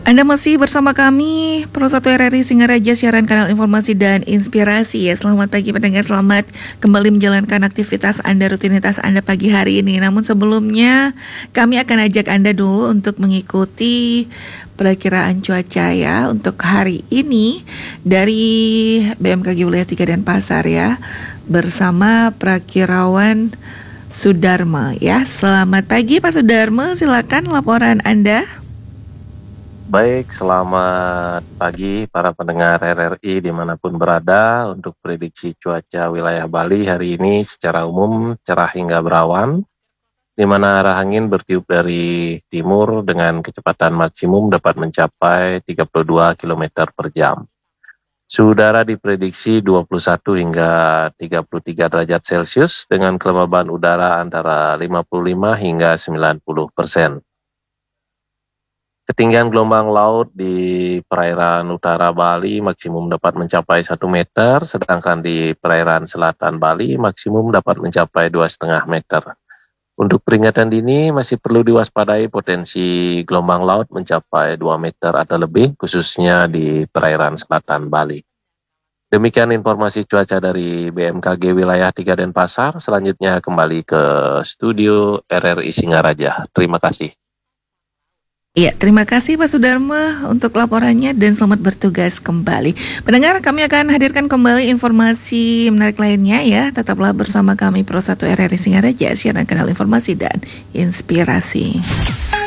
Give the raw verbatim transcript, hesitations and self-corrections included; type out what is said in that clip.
Anda masih bersama kami, Pro satu R R I Singaraja, siaran kanal informasi dan inspirasi ya. Selamat pagi pendengar, selamat kembali menjalankan aktivitas Anda, rutinitas Anda pagi hari ini. Namun sebelumnya kami akan ajak Anda dulu untuk mengikuti perakiraan cuaca ya untuk hari ini dari B M K G Wilayah tiga Denpasar ya, bersama Prakirawan Sudarma ya. Selamat pagi Pak Sudarma, silakan laporan Anda. Baik, selamat pagi para pendengar R R I dimanapun berada. Untuk prediksi cuaca wilayah Bali hari ini secara umum cerah hingga berawan, di mana arah angin bertiup dari timur dengan kecepatan maksimum dapat mencapai tiga puluh dua kilometer per jam. Suhu udara diprediksi dua puluh satu hingga tiga puluh tiga derajat Celcius dengan kelembaban udara antara lima puluh lima hingga sembilan puluh persen. Ketinggian gelombang laut di perairan utara Bali maksimum dapat mencapai satu meter, sedangkan di perairan selatan Bali maksimum dapat mencapai dua koma lima meter. Untuk peringatan dini masih perlu diwaspadai potensi gelombang laut mencapai dua meter atau lebih, khususnya di perairan selatan Bali. Demikian informasi cuaca dari B M K G Wilayah tiga Denpasar. Selanjutnya kembali ke studio R R I Singaraja. Terima kasih. Iya, terima kasih Pak Sudarma untuk laporannya dan selamat bertugas kembali. Pendengar, kami akan hadirkan kembali informasi menarik lainnya ya. Tetaplah bersama kami Pro satu R R I Singaraja, siaran kanal informasi dan inspirasi.